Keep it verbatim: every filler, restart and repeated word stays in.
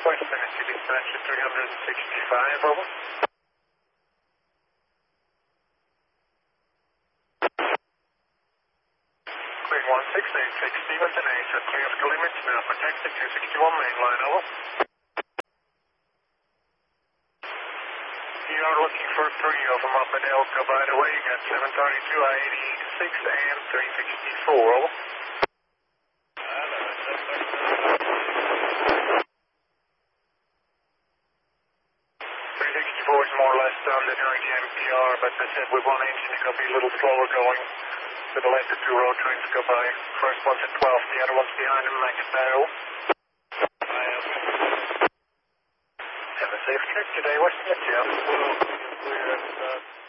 West Tennessee dispatch at three sixty-five, over. Clearing one six eight six, Stevenson H, at clear school limits, now protected, two sixty-one main line, over. You are looking for three over Moped Elko, by the way, you got seven thirty-two, I eighty-six, and three sixty-four, over. three sixty-four is more or less done, the ninety M P R, but I said with one engine it could be a little slower going. To the left, the two road trains go by. First one's at twelve, the other one's behind them, max barrel. Have a safe trip today, West Tennessee. Well, we're at uh,